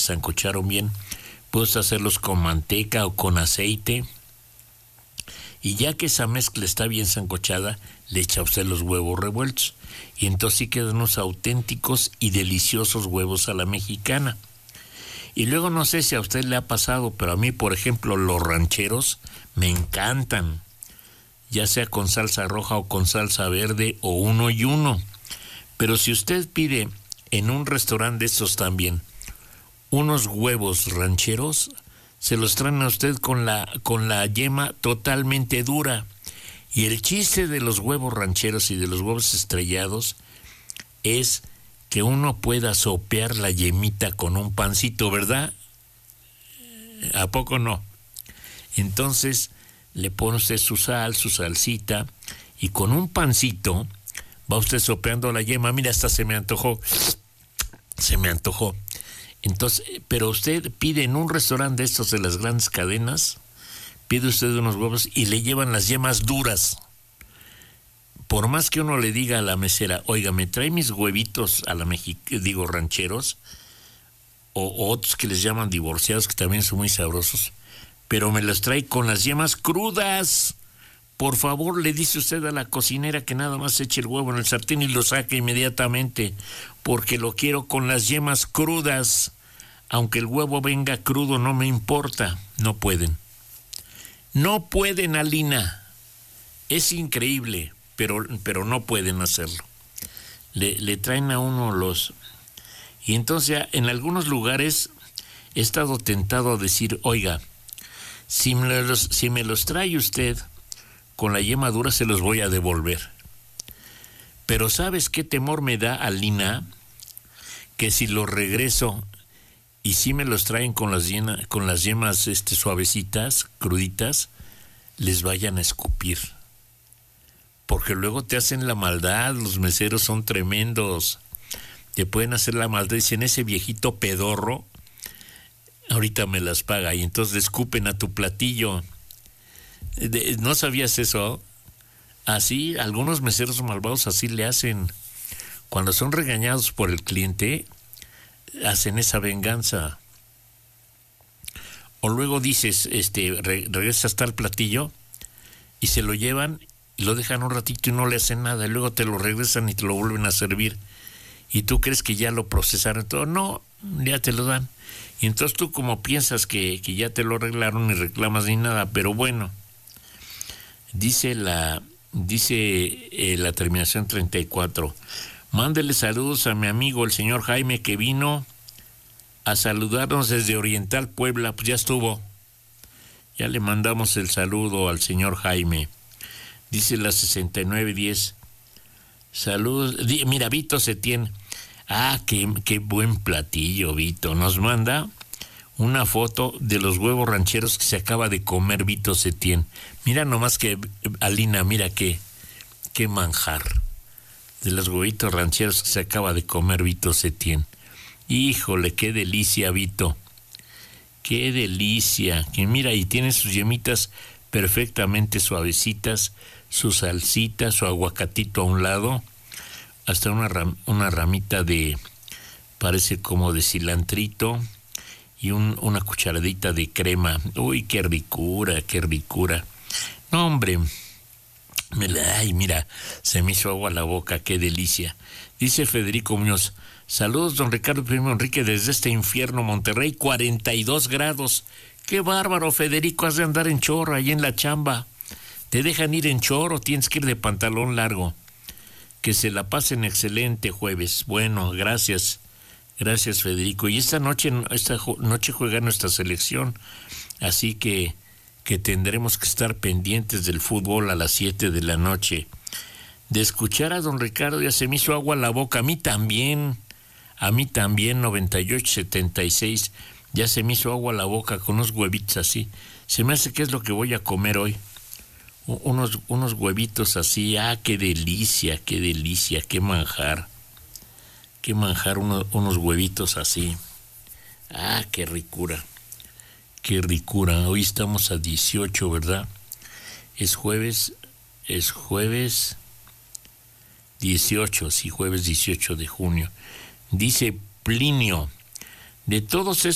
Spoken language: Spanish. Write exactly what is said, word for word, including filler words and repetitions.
sancocharon bien, puedes hacerlos con manteca o con aceite. Y ya que esa mezcla está bien sancochada, le echa usted los huevos revueltos. Y entonces sí quedan unos auténticos y deliciosos huevos a la mexicana. Y luego no sé si a usted le ha pasado, pero a mí, por ejemplo, los rancheros me encantan. Ya sea con salsa roja o con salsa verde o uno y uno. Pero si usted pide en un restaurante de estos también unos huevos rancheros, se los traen a usted con la, con la yema totalmente dura. Y el chiste de los huevos rancheros y de los huevos estrellados es que uno pueda sopear la yemita con un pancito, ¿verdad? ¿A poco no? Entonces le pone usted su sal, su salsita, y con un pancito va usted sopeando la yema. Mira, hasta se me antojó, se me antojó. Entonces, pero usted pide en un restaurante de estos de las grandes cadenas, pide usted unos huevos y le llevan las yemas duras. Por más que uno le diga a la mesera, oiga, me trae mis huevitos a la mexicana, digo rancheros, o, o otros que les llaman divorciados, que también son muy sabrosos, pero me los trae con las yemas crudas. Por favor, le dice usted a la cocinera que nada más eche el huevo en el sartén y lo saque inmediatamente, porque lo quiero con las yemas crudas. Aunque el huevo venga crudo, no me importa. No pueden. No pueden, Alina. Es increíble, pero, pero no pueden hacerlo. Le, le traen a uno los... Y entonces en algunos lugares he estado tentado a decir, oiga, si me los, si me los trae usted con la yema dura, se los voy a devolver. Pero ¿sabes qué temor me da, Alina? Que si los regreso y si me los traen con las, llena, con las yemas este, suavecitas, cruditas, les vayan a escupir. Porque luego te hacen la maldad, los meseros son tremendos. Te pueden hacer la maldad, dicen, ese viejito pedorro, ahorita me las paga, y entonces le escupen a tu platillo. De, ¿no sabías eso? Así, algunos meseros malvados así le hacen. Cuando son regañados por el cliente, hacen esa venganza. O luego dices, este, re, regresas hasta el platillo y se lo llevan y lo dejan un ratito y no le hacen nada, y luego te lo regresan y te lo vuelven a servir. Y tú crees que ya lo procesaron todo. No, ya te lo dan. Y entonces tú como piensas que, que ya te lo arreglaron, ni reclamas ni nada, pero bueno. Dice la dice eh, la terminación treinta y cuatro. Mándele saludos a mi amigo el señor Jaime, que vino a saludarnos desde Oriental Puebla. Pues ya estuvo. Ya le mandamos el saludo al señor Jaime. Dice la sesenta y nueve diez. Saludos. Mira, Vito Setién. Ah, qué, qué buen platillo, Vito. Nos manda una foto de los huevos rancheros que se acaba de comer Vito Setién. Mira nomás que, Alina, mira qué, qué manjar. De los huevitos rancheros que se acaba de comer Vito Setién. Híjole, qué delicia, Vito. Qué delicia. Que mira, y tiene sus yemitas perfectamente suavecitas, su salsita, su aguacatito a un lado, hasta una, ram, una ramita de, parece como de cilantrito, y un, una cucharadita de crema. Uy, qué ricura, qué ricura. No, hombre, me la, ay, mira, se me hizo agua la boca, qué delicia. Dice Federico Muñoz, saludos, don Ricardo Primo Enrique, desde este infierno Monterrey, cuarenta y dos grados. Qué bárbaro, Federico, has de andar en chorro ahí en la chamba. Te dejan ir en chorro, tienes que ir de pantalón largo. Que se la pasen excelente jueves. Bueno, gracias. Gracias, Federico. Y esta noche, esta noche juega nuestra selección, así que, que tendremos que estar pendientes del fútbol a las siete de la noche. De escuchar a don Ricardo ya se me hizo agua la boca. A mí también, a mí también, noventa y ocho setenta y seis, ya se me hizo agua la boca con unos huevitos así. Se me hace que es lo que voy a comer hoy. Unos, unos huevitos así. Ah, qué delicia, qué delicia, qué manjar. Qué manjar uno, unos huevitos así. Ah, qué ricura. Qué ricura. Hoy estamos a dieciocho, ¿verdad? Es jueves, es jueves dieciocho, sí, jueves dieciocho de junio. Dice Plinio, de todos estos